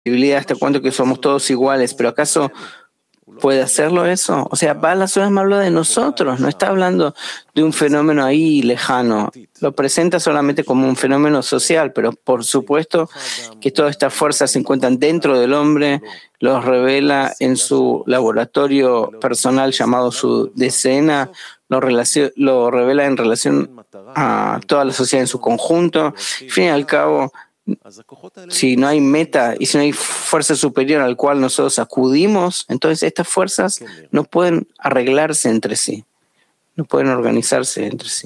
hasta cuánto que somos todos iguales, pero ¿acaso puede hacerlo eso? O sea, Baal HaSulam habla de nosotros, no está hablando de un fenómeno ahí lejano. Lo presenta solamente como un fenómeno social, pero por supuesto que todas estas fuerzas se encuentran dentro del hombre, los revela en su laboratorio personal llamado su decena, lo revela en relación a toda la sociedad en su conjunto. Al fin y al cabo, si no hay meta y si no hay fuerza superior al cual nosotros acudimos, entonces estas fuerzas no pueden arreglarse entre sí, no pueden organizarse entre sí.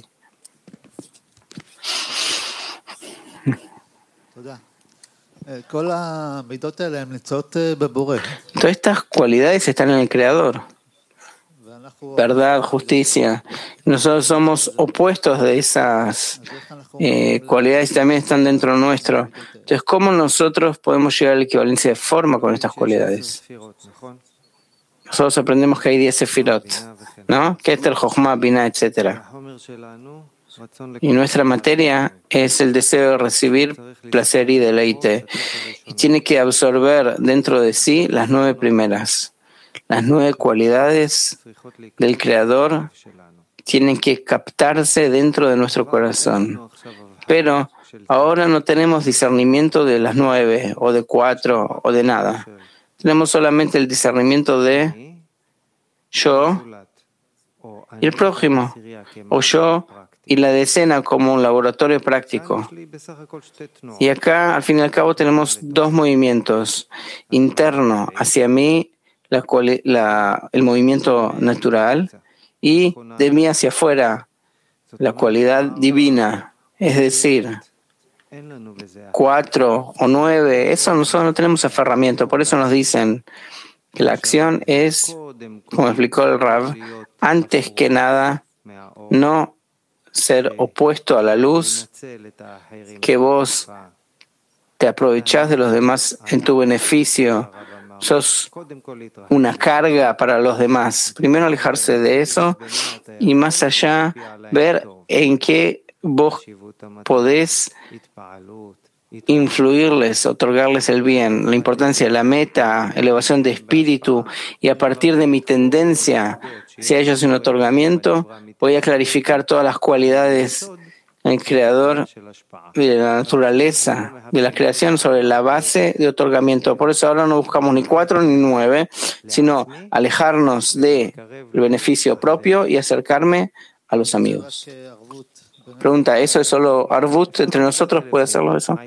Todas estas cualidades están en el Creador. Verdad, justicia. Nosotros somos opuestos de esas cualidades y también están dentro nuestro. Entonces, ¿cómo nosotros podemos llegar a la equivalencia de forma con estas cualidades? Nosotros aprendemos que hay 10 sefirot, ¿no? Keter, Jochma, Binah, etc. Y nuestra materia es el deseo de recibir placer y deleite. Y tiene que absorber dentro de sí las 9 primeras. Las 9 cualidades del Creador tienen que captarse dentro de nuestro corazón. Pero ahora no tenemos discernimiento de las 9 o de 4 o de nada. Tenemos solamente el discernimiento de yo y el prójimo, o yo y la decena como un laboratorio práctico. Y acá, al fin y al cabo, tenemos 2 movimientos. Interno hacia mí, el movimiento natural, y de mí hacia afuera, la cualidad divina. Es decir, 4 o 9, eso nosotros no tenemos aferramiento. Por eso nos dicen que la acción es, como explicó el Rav, antes que nada, no ser opuesto a la luz, que vos te aprovechás de los demás en tu beneficio, sos una carga para los demás. Primero alejarse de eso y más allá ver en qué vos podés influirles, otorgarles el bien, la importancia de la meta, elevación de espíritu, y a partir de mi tendencia, si ellos un otorgamiento, voy a clarificar todas las cualidades del Creador y de la naturaleza, de la creación sobre la base de otorgamiento. Por eso ahora no buscamos ni 4 ni 9, sino alejarnos del beneficio propio y acercarme a los amigos. Pregunta, ¿eso es solo Arvut entre nosotros? ¿Puede hacerlo eso?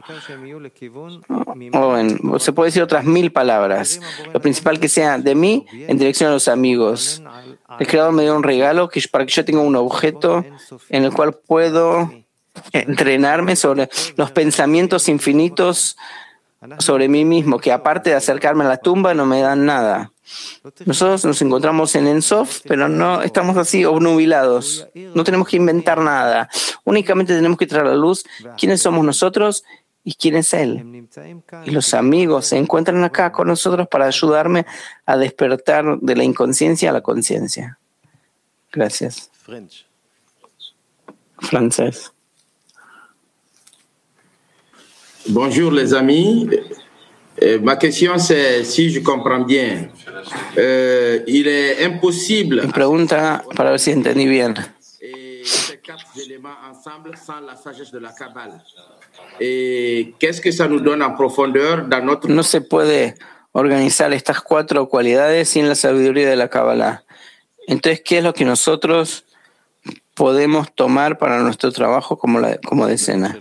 Bueno, se puede decir otras 1000 palabras. Lo principal que sea de mí en dirección a los amigos. El Creador me dio un regalo para que yo tenga un objeto en el cual puedo entrenarme sobre los pensamientos infinitos sobre mí mismo, que aparte de acercarme a la tumba no me dan nada. Nosotros nos encontramos en Ensof, pero no estamos así obnubilados. No tenemos que inventar nada. Únicamente tenemos que traer a la luz quiénes somos nosotros y quién es Él. Y los amigos se encuentran acá con nosotros para ayudarme a despertar de la inconsciencia a la conciencia. Gracias. Francés. Bonjour les amis. Ma question c'est, si je comprends bien, il est impossible. Mi pregunta, para ver si entendí bien. Ces 4 éléments ensemble sans la sagesse de la Kabbale. Et qu'est-ce que ça nous donne en profondeur dans notre... No se puede organizar estas 4 cualidades sin la sabiduría de la Kabbalah. Entonces, ¿qué es lo que nosotros podemos tomar para nuestro trabajo como decena?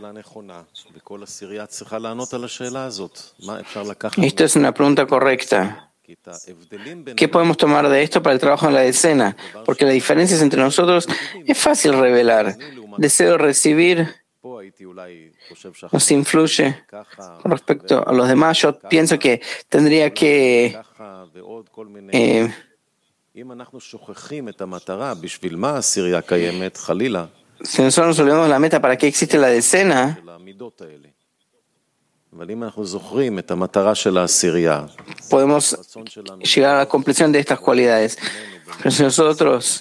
Esto es una pregunta correcta. ¿Qué podemos tomar de esto para el trabajo en la decena? Porque las diferencias entre nosotros es fácil revelar. Deseo de recibir nos influye con respecto a los demás. Yo pienso que tendría que si nosotros nos olvidamos de la meta, ¿para qué existe la decena? Podemos llegar a la compleción de estas cualidades. Pero si nosotros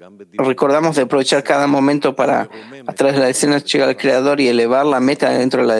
recordamos de aprovechar cada momento para, a través de la decena, llegar al Creador y elevar la meta dentro de la